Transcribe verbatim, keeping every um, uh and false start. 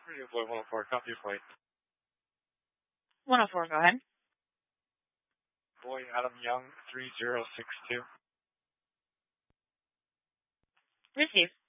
Radio Floyd one oh four, copy your flight. one oh four, go ahead. Boy Adam Young, three zero six two. Receive.